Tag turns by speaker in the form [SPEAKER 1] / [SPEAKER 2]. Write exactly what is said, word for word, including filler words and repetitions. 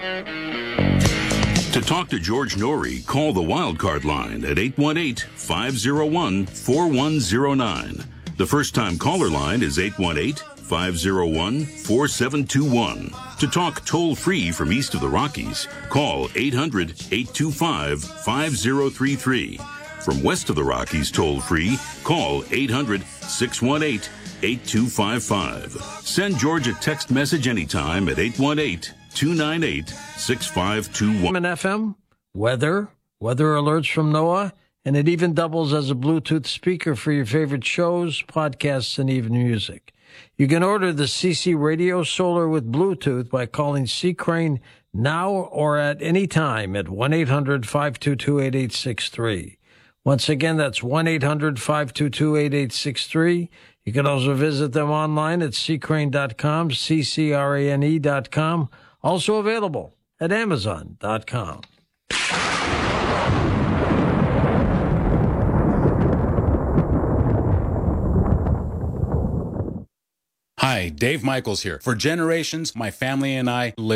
[SPEAKER 1] To talk to George Norrie, call the Wildcard line at eight one eight, five oh one, four one oh nine. The first-time caller line is eight one eight, five oh one, four seven two one. To talk toll-free from east of the Rockies, call eight hundred, eight two five, five oh three three. From west of the Rockies toll-free, call eight hundred, six one eight, eight two five five. Send George a text message anytime at eight one eight, two nine eight, six five two one.
[SPEAKER 2] And F M, weather, weather alerts from NOAA, and it even doubles as a Bluetooth speaker for your favorite shows, podcasts, and even music. You can order the C C Radio Solar with Bluetooth by calling C. Crane now or at any time at one eight hundred, five two two, eight eight six three. Once again, that's one eight hundred, five two two, eight eight six three. You can also visit them online at c crane dot com, C C R A N E dot com. Also available at amazon dot com.
[SPEAKER 3] Hi, Dave Michaels here. For generations, my family and I lived